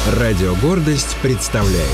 Радио «Гордость» представляет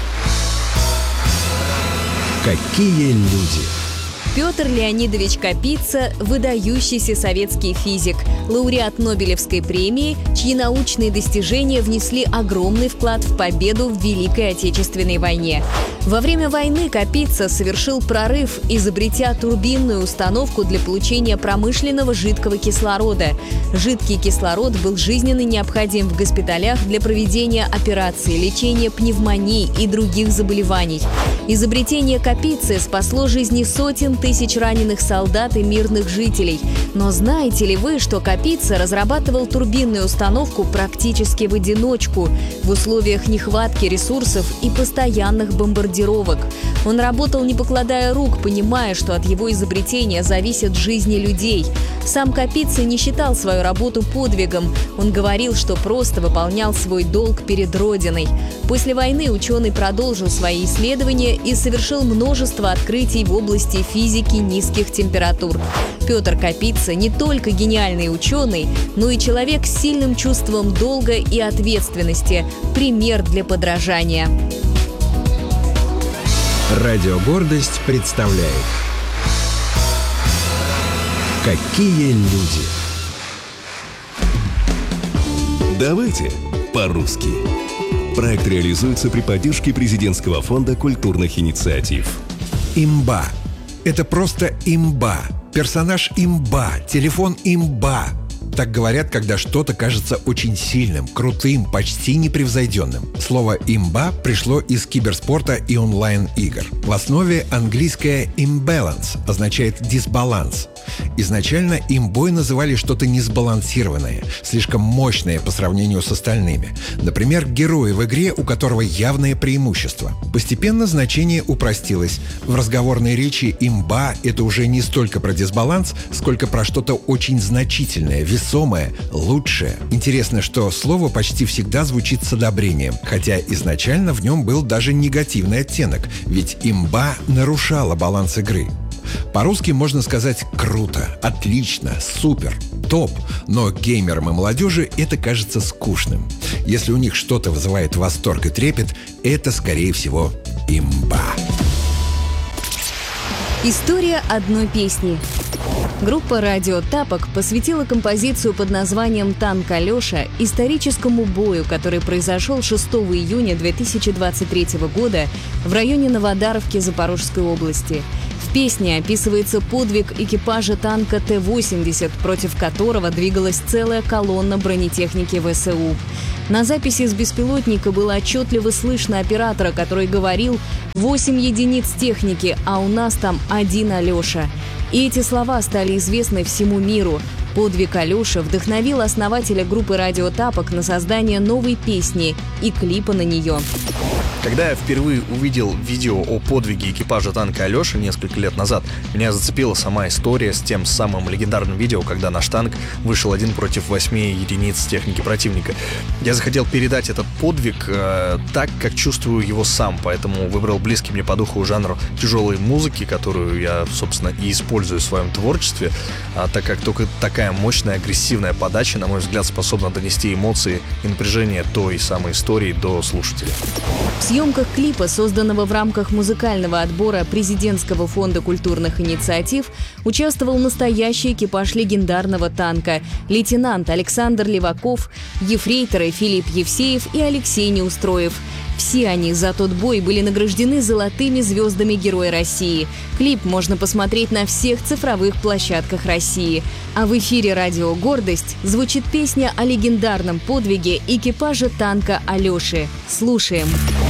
«Какие люди». Петр Леонидович Капица – выдающийся советский физик, лауреат Нобелевской премии, чьи научные достижения внесли огромный вклад в победу в Великой Отечественной войне. Во время войны Капица совершил прорыв, изобретя турбинную установку для получения промышленного жидкого кислорода. Жидкий кислород был жизненно необходим в госпиталях для проведения операций, лечения пневмонии и других заболеваний. Изобретение Капицы спасло жизни сотен тысяч раненых солдат и мирных жителей. Но знаете ли вы, что Капица разрабатывал турбинную установку практически в одиночку, в условиях нехватки ресурсов и постоянных бомбардировок? Он работал, не покладая рук, понимая, что от его изобретения зависят жизни людей. Сам Капица не считал свою работу подвигом. Он говорил, что просто выполнял свой долг перед Родиной. После войны ученый продолжил свои исследования и совершил множество открытий в области физики низких температур. Петр Капица не только гениальный ученый, но и человек с сильным чувством долга и ответственности. Пример для подражания. Радио «Гордость» представляет «Какие люди». Давайте по-русски. Проект реализуется при поддержке Президентского фонда культурных инициатив. Имба. Это просто имба. Персонаж имба, телефон имба. Так говорят, когда что-то кажется очень сильным, крутым, почти непревзойденным. Слово «имба» пришло из киберспорта и онлайн-игр. В основе английское «imbalance» означает «дисбаланс». Изначально имбой называли что-то несбалансированное, слишком мощное по сравнению с остальными. Например, герой в игре, у которого явное преимущество. Постепенно значение упростилось. В разговорной речи имба – это уже не столько про дисбаланс, сколько про что-то очень значительное, весомое, лучшее. Интересно, что слово почти всегда звучит с одобрением, хотя изначально в нем был даже негативный оттенок, ведь имба нарушала баланс игры. По-русски можно сказать «круто», «отлично», «супер», «топ», но геймерам и молодежи это кажется скучным. Если у них что-то вызывает восторг и трепет, это, скорее всего, имба. История одной песни. Группа «Радио Тапок» посвятила композицию под названием «Танк Алеша» историческому бою, который произошел 6 июня 2023 года в районе Новодаровки Запорожской области. В песне описывается подвиг экипажа танка Т-80, против которого двигалась целая колонна бронетехники ВСУ. На записи с беспилотника было отчетливо слышно оператора, который говорил: «8 единиц техники, а у нас там один Алеша». И эти слова стали известны всему миру. Подвиг Алеши вдохновил основателя группы «Радио Тапок» на создание новой песни и клипа на нее. Когда я впервые увидел видео о подвиге экипажа танка Алеша несколько лет назад, меня зацепила сама история с тем самым легендарным видео, когда наш танк вышел один против 8 единиц техники противника. Я захотел передать этот подвиг так, как чувствую его сам, поэтому выбрал близкий мне по духу жанр тяжелой музыки, которую я, собственно, и использую в своем творчестве, так как только такая мощная, агрессивная подача, на мой взгляд, способна донести эмоции и напряжение той самой истории до слушателя. В съемках клипа, созданного в рамках музыкального отбора Президентского фонда культурных инициатив, участвовал настоящий экипаж легендарного танка: лейтенант Александр Леваков, ефрейторы Филипп Евсеев и Алексей Неустроев. Все они за тот бой были награждены золотыми звездами Героя России. Клип можно посмотреть на всех цифровых площадках России. А в эфире «Радио Гордость» звучит песня о легендарном подвиге экипажа танка Алеши. Слушаем.